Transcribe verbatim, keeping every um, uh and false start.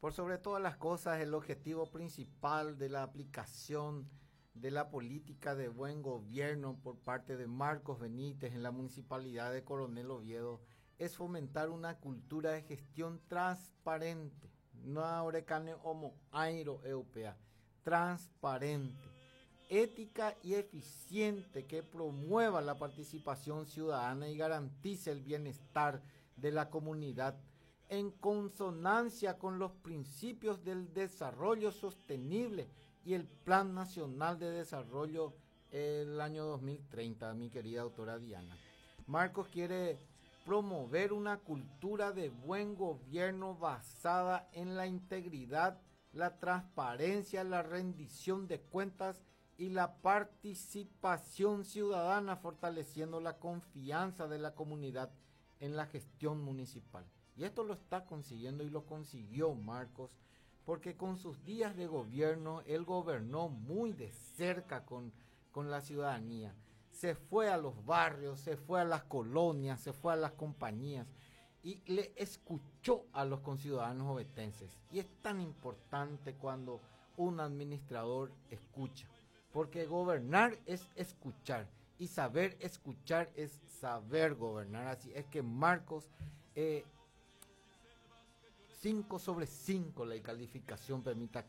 Por sobre todas las cosas, el objetivo principal de la aplicación de la política de buen gobierno por parte de Marcos Benítez en la municipalidad de Coronel Oviedo es fomentar una cultura de gestión transparente, no aurecane homo airo europea, transparente, ética y eficiente que promueva la participación ciudadana y garantice el bienestar de la comunidad en consonancia con los principios del desarrollo sostenible y el Plan Nacional de Desarrollo el año dos mil treinta, mi querida autora Diana. Marcos quiere promover una cultura de buen gobierno basada en la integridad, la transparencia, la rendición de cuentas y la participación ciudadana, fortaleciendo la confianza de la comunidad en la gestión municipal. Y esto lo está consiguiendo y lo consiguió Marcos, porque con sus días de gobierno, él gobernó muy de cerca con, con la ciudadanía. Se fue a los barrios, se fue a las colonias, se fue a las compañías y le escuchó a los conciudadanos ovetenses. Y es tan importante cuando un administrador escucha, porque gobernar es escuchar y saber escuchar es saber gobernar. Así es que Marcos... Eh, cinco sobre cinco la calificación permita